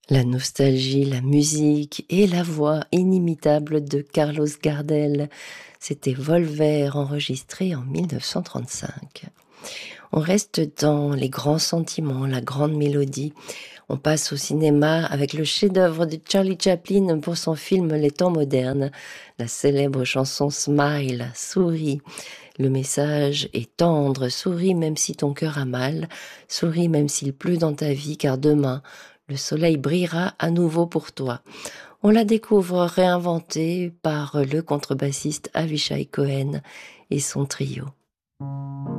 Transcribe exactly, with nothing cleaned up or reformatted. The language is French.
La nostalgie, la musique et la voix inimitable de Carlos Gardel. C'était Volver, enregistré en mille neuf cent trente-cinq. On reste dans les grands sentiments, la grande mélodie. On passe au cinéma avec le chef-d'œuvre de Charlie Chaplin pour son film Les temps modernes, la célèbre chanson Smile, souris. Le message est tendre, souris même si ton cœur a mal, souris même s'il pleut dans ta vie, car demain, le soleil brillera à nouveau pour toi. On la découvre réinventée par le contrebassiste Avishai Cohen et son trio.